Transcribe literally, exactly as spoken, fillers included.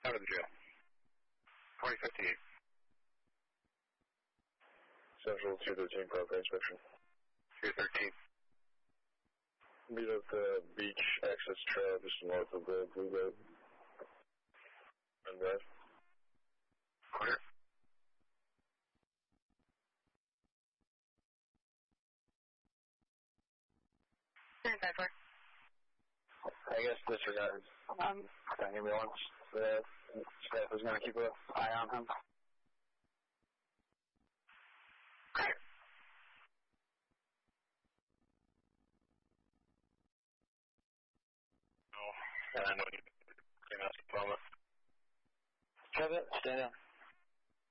out of the jail. twenty fifty-eight. Central two thirteen, proper inspection. two thirteen. Meet up the beach access trail just north of the Blue Road. And red. Clear. I guess disregard. Um, the ambulance. The staff is going to keep an eye on him. No, I know you came out from it. Kevin, stand down.